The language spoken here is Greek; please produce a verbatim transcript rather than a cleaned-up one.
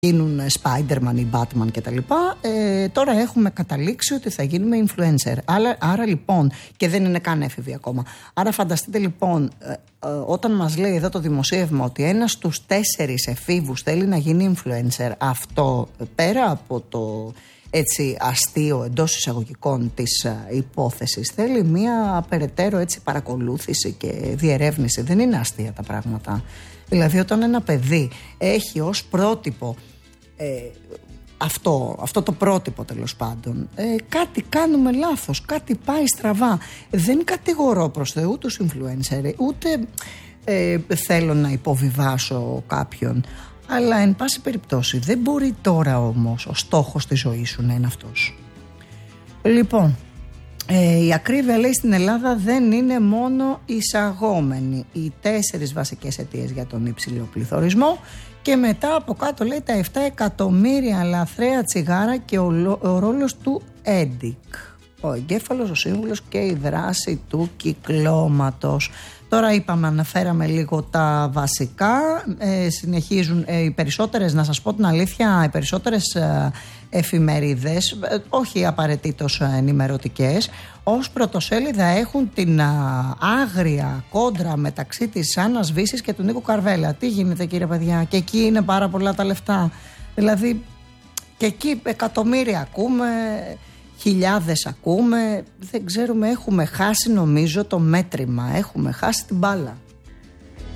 γίνουν Spider-Man ή Batman κτλ. Ε, τώρα έχουμε καταλήξει ότι θα γίνουμε influencer. Άρα, άρα λοιπόν, και δεν είναι καν έφηβοι ακόμα. Άρα φανταστείτε λοιπόν, ε, ε, όταν μας λέει εδώ το δημοσίευμα ότι ένας στους τέσσερις εφήβους θέλει να γίνει influencer, αυτό πέρα από το έτσι αστείο εντός εισαγωγικών της ε, υπόθεσης, θέλει μια περαιτέρω έτσι παρακολούθηση και διερεύνηση. Δεν είναι αστεία τα πράγματα. Δηλαδή όταν ένα παιδί έχει ως πρότυπο ε, αυτό, αυτό το πρότυπο τέλος πάντων, ε, κάτι κάνουμε λάθος, κάτι πάει στραβά. Δεν κατηγορώ προς Θεού τους influencer, ούτε ε, θέλω να υποβιβάσω κάποιον, αλλά εν πάση περιπτώσει δεν μπορεί τώρα όμως ο στόχος της ζωής σου να είναι αυτός. Λοιπόν, Ε, η ακρίβεια λέει στην Ελλάδα δεν είναι μόνο εισαγόμενη. Οι τέσσερις βασικές αιτίες για τον υψηλό πληθωρισμό, και μετά από κάτω λέει τα επτά εκατομμύρια λαθρέα τσιγάρα και ο, ο ρόλος του έντικ. Ο εγκέφαλος, ο σύμβουλος και η δράση του κυκλώματος. Τώρα είπαμε, αναφέραμε λίγο τα βασικά. Ε, συνεχίζουν ε, οι περισσότερες, να σας πω την αλήθεια, οι περισσότερες ε, εφημερίδες, ε, όχι απαραίτητος ενημερωτικές, ως πρωτοσέλιδα έχουν την ε, άγρια κόντρα μεταξύ της Άννας Βύσσης και του Νίκου Καρβέλα. Τι γίνεται, κύριε παιδιά? Και εκεί είναι πάρα πολλά τα λεφτά. Δηλαδή και εκεί εκατομμύρια ακούμε, χιλιάδες ακούμε, δεν ξέρουμε, έχουμε χάσει νομίζω το μέτρημα, έχουμε χάσει την μπάλα.